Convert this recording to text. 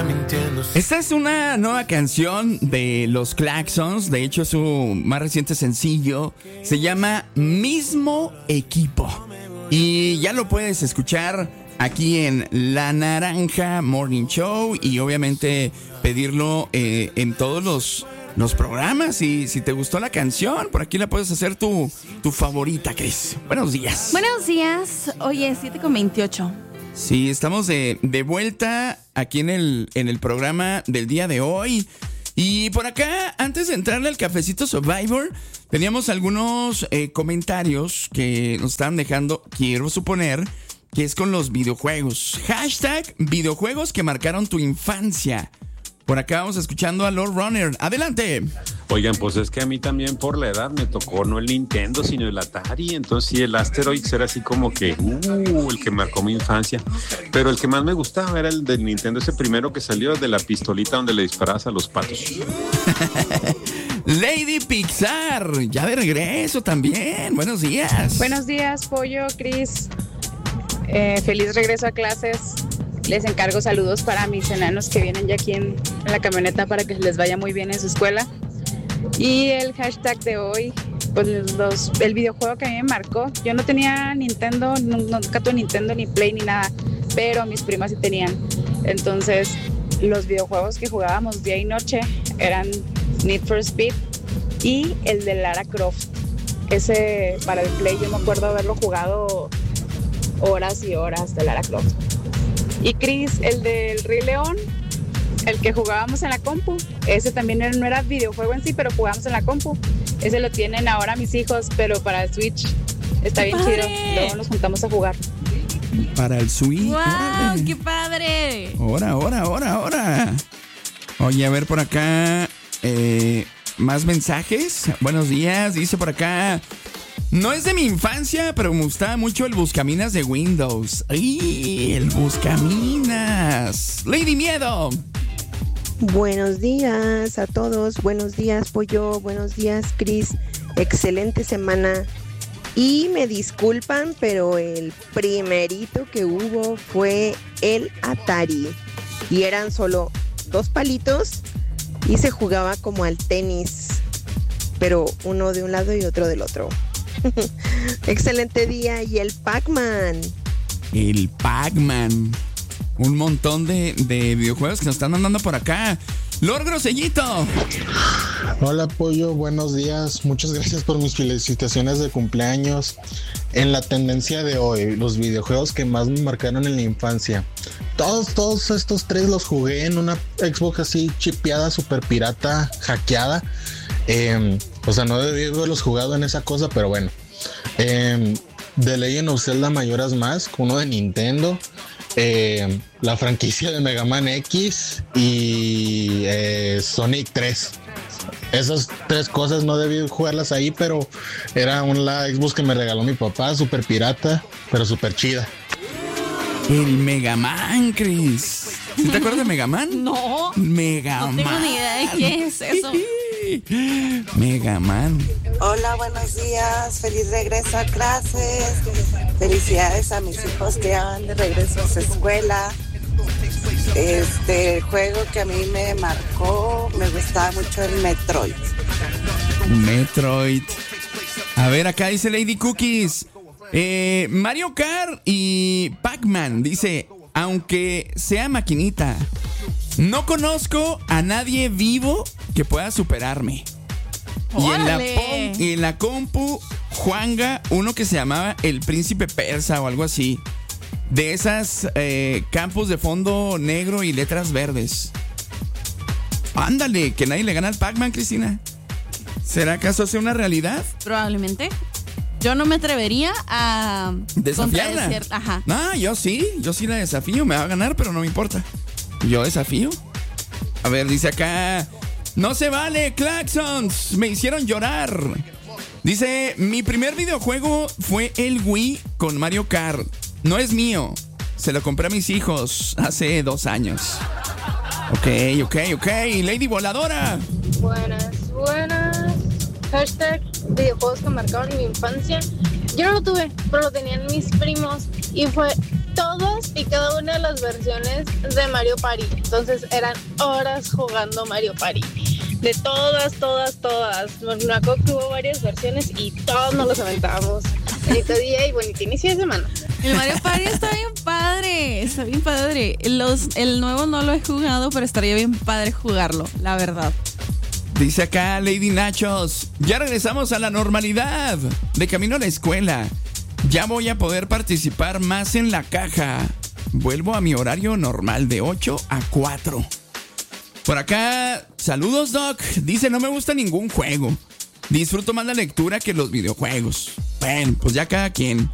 Esta es una nueva canción de los Klaxons. De hecho, es su más reciente sencillo. Se llama Mismo Equipo. Y ya lo puedes escuchar aquí en La Naranja Morning Show. Y obviamente pedirlo en todos los programas. Y si te gustó la canción, por aquí la puedes hacer tu favorita, Cris. Buenos días. Buenos días. Oye, 7:28. Sí, estamos de vuelta aquí en el programa del día de hoy. Y por acá, antes de entrarle al cafecito Survivor, teníamos algunos comentarios que nos estaban dejando, quiero suponer, que es con los videojuegos. Hashtag videojuegos que marcaron tu infancia. Por acá vamos escuchando a Lord Runner. ¡Adelante! Oigan, pues es que a mí también por la edad me tocó no el Nintendo, sino el Atari. Entonces sí, el Asteroids era así como que, el que marcó mi infancia. Pero el que más me gustaba era el del Nintendo, ese primero que salió de la pistolita donde le disparabas a los patos. Lady Pixar, ya de regreso también. Buenos días. Buenos días, Pollo, Cris. Feliz regreso a clases. Les encargo saludos para mis enanos que vienen ya aquí en la camioneta para que les vaya muy bien en su escuela. Y el hashtag de hoy, pues el videojuego que a mí me marcó. Yo no tenía Nintendo, nunca tuve Nintendo ni Play ni nada, pero mis primas sí tenían. Entonces, los videojuegos que jugábamos día y noche eran Need for Speed y el de Lara Croft. Ese para el Play yo me acuerdo haberlo jugado horas y horas de Lara Croft. Y Chris, el del Rey León, el que jugábamos en la compu, ese también no era videojuego en sí, pero jugábamos en la compu. Ese lo tienen ahora mis hijos, pero para el Switch está bien chido. Luego nos juntamos a jugar. Para el Switch. ¡Wow! ¡Órale! ¡Qué padre! Ahora. Oye, a ver por acá. Más mensajes. Buenos días. Dice por acá. No es de mi infancia, pero me gustaba mucho el Buscaminas de Windows. ¡Ay! El Buscaminas. Lady Miedo. Buenos días a todos. Buenos días, Pollo. Buenos días, Cris. Excelente semana. Y me disculpan, pero el primerito que hubo fue el Atari. Y eran solo 2 palitos y se jugaba como al tenis, pero uno de un lado y otro del otro. Excelente día. Y el Pac-Man. El Pac-Man. Un montón de videojuegos que nos están mandando por acá. Lord Grosellito. Hola, Pollo, buenos días. Muchas gracias por mis felicitaciones de cumpleaños. En la tendencia de hoy, los videojuegos que más me marcaron en la infancia. Todos estos 3 los jugué en una Xbox así chipeada, super pirata, hackeada. O sea, no debí haberlos jugado en esa cosa, pero bueno. The Legend of Zelda Majora's Mask, uno de Nintendo. La franquicia de Mega Man X y Sonic 3. Esas 3 cosas no debí jugarlas ahí, pero era la Xbox que me regaló mi papá, super pirata, pero super chida. El Mega Man, Chris. ¿Sí te acuerdas de Mega Man? No. Mega Man. No tengo ni idea de qué es eso. Mega Man. Hola, buenos días. Feliz regreso a clases. Felicidades a mis hijos que ya van de regreso a su escuela. El juego que a mí me marcó, me gustaba mucho el Metroid. Metroid. A ver, acá dice Lady Cookies. Mario Kart y Pac-Man. Dice, aunque sea maquinita, no conozco a nadie vivo que pueda superarme. Y en la compu, Juanga, uno que se llamaba El Príncipe Persa o algo así. De esas campos de fondo negro y letras verdes. Ándale, que nadie le gana al Pac-Man, Cristina. ¿Será acaso sea una realidad? Probablemente. Yo no me atrevería a desafiarla. Ajá. No, yo sí la desafío. Me va a ganar, pero no me importa. Yo desafío. A ver, dice acá. No se vale, Klaxons. Me hicieron llorar. Dice, mi primer videojuego fue el Wii con Mario Kart. No es mío. Se lo compré a mis hijos hace 2 años. Ok. Lady Voladora. Buenas. Hashtag videojuegos que marcaron mi infancia. Yo no lo tuve, pero lo tenían mis primos. Y fue todos y cada una de las versiones de Mario Party. Entonces eran horas jugando Mario Party. De todas. Me acuerdo que hubo varias versiones y todos nos los aventábamos. Bonito día y bonito inicio de semana. El Mario Party está bien padre. Está bien padre. El nuevo no lo he jugado, pero estaría bien padre jugarlo, la verdad. Dice acá Lady Nachos, ya regresamos a la normalidad. De camino a la escuela. Ya voy a poder participar más en la caja. Vuelvo a mi horario normal de 8 a 4. Por acá, saludos Doc. Dice, no me gusta ningún juego. Disfruto más la lectura que los videojuegos. Bueno, pues ya cada quien.